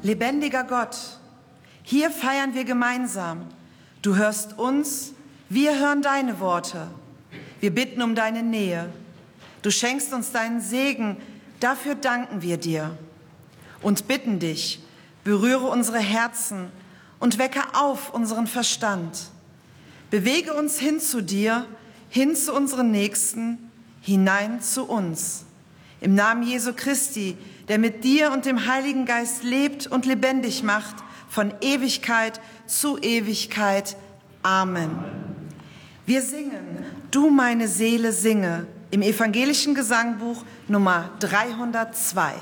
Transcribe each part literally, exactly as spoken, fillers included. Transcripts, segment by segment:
Lebendiger Gott, hier feiern wir gemeinsam. Du hörst uns, wir hören deine Worte. Wir bitten um deine Nähe. Du schenkst uns deinen Segen, dafür danken wir dir. Und bitten dich, berühre unsere Herzen und wecke auf unseren Verstand. Bewege uns hin zu dir, hin zu unseren Nächsten, hinein zu uns. Im Namen Jesu Christi, der mit dir und dem Heiligen Geist lebt und lebendig macht, von Ewigkeit zu Ewigkeit. Amen. Wir singen, Du meine Seele singe, im evangelischen Gesangbuch Nummer dreihundertzwei.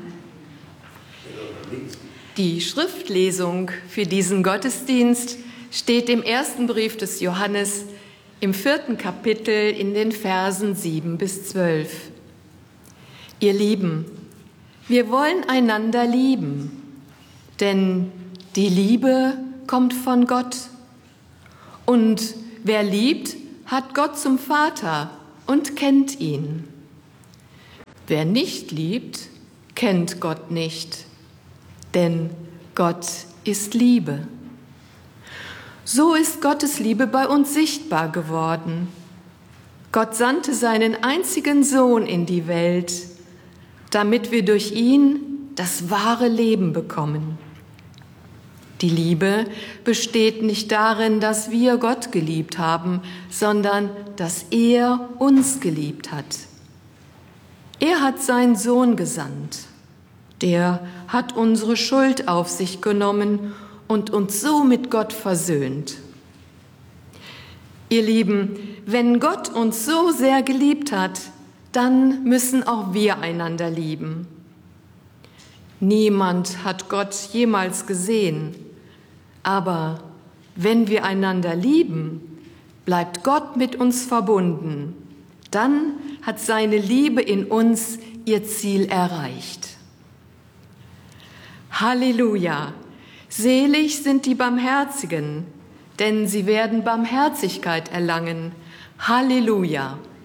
Die Schriftlesung für diesen Gottesdienst steht im ersten Brief des Johannes im vierten Kapitel in den Versen sieben bis zwölf. Ihr Lieben, wir wollen einander lieben, denn die Liebe kommt von Gott. Und wer liebt, hat Gott zum Vater und kennt ihn. Wer nicht liebt, kennt Gott nicht, denn Gott ist Liebe. So ist Gottes Liebe bei uns sichtbar geworden. Gott sandte seinen einzigen Sohn in die Welt, damit wir durch ihn das wahre Leben bekommen. Die Liebe besteht nicht darin, dass wir Gott geliebt haben, sondern dass er uns geliebt hat. Er hat seinen Sohn gesandt. Der hat unsere Schuld auf sich genommen und uns so mit Gott versöhnt. Ihr Lieben, wenn Gott uns so sehr geliebt hat, dann müssen auch wir einander lieben. Niemand hat Gott jemals gesehen, aber wenn wir einander lieben, bleibt Gott mit uns verbunden. Dann hat seine Liebe in uns ihr Ziel erreicht. Halleluja! Selig sind die Barmherzigen, denn sie werden Barmherzigkeit erlangen. Halleluja!